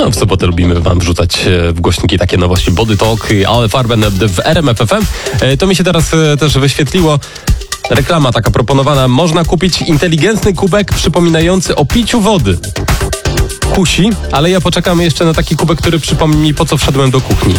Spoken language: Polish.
No, w sobotę lubimy wam wrzucać w głośniki takie nowości. Body Talk, Ale Farben w RMF FM. To mi się teraz też wyświetliło. Reklama taka proponowana. Można kupić inteligentny kubek przypominający o piciu wody. Kusi, ale ja poczekam jeszcze na taki kubek, który przypomni mi, po co wszedłem do kuchni.